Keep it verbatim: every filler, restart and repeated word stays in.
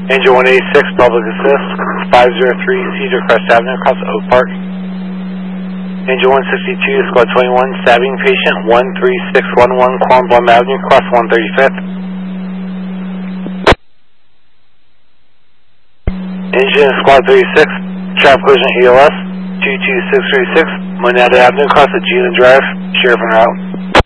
Angel one eighty-six, Public Assist, five zero three Cedar Crest Avenue, across Oak Park. Angel one sixty-two, Squad twenty-one, stabbing patient, one three six one one, Cornblum Avenue, across one thirty-fifth. Engine Squad thirty-six, traffic collision E L S, two two six three six, Moneta Avenue, across the Gina Drive, Sheriff en route.